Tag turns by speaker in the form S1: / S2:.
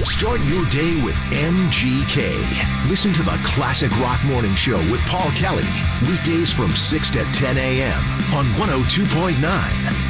S1: Start your day with MGK. Listen to the Classic Rock Morning Show with Paul Kelly. Weekdays from 6 to 10 a.m. on 102.9